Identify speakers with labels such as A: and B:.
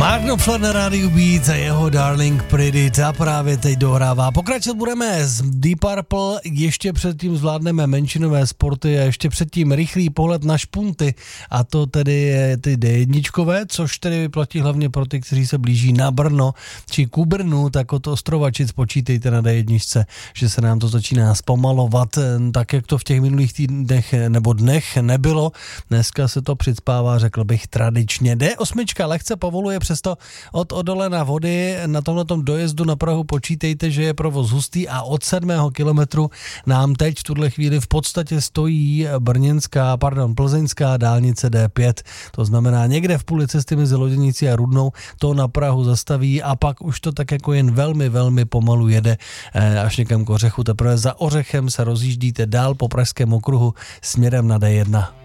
A: Mark Knopfler na rádiu Beat a jeho Darling Pretty, ta právě teď dohrává. Pokračovat budeme s Deep Purple, ještě předtím zvládneme menšinové sporty a ještě předtím rychlý pohled na špunty, a to tedy ty D1, což tedy platí hlavně pro ty, kteří se blíží na Brno či ku Brnu, tak od Ostrovačic počítejte na D1, že se nám to začíná zpomalovat, tak jak to v těch minulých týdnech nebo dnech nebylo. Dneska se to přicpává, řekl bych, tradičně. D8 lehce povoluje, přesto od Odolena Vody na tomhletom dojezdu na Prahu počítejte, že je provoz hustý a od 7. kilometru nám teď v tuhle chvíli v podstatě stojí plzeňská dálnice D5. To znamená někde v půli cesty mezi Loděnicí a Rudnou to na Prahu zastaví a pak už to tak jako jen velmi, velmi pomalu jede až někam k Ořechu. Teprve za Ořechem se rozjíždíte dál po Pražském okruhu směrem na D1.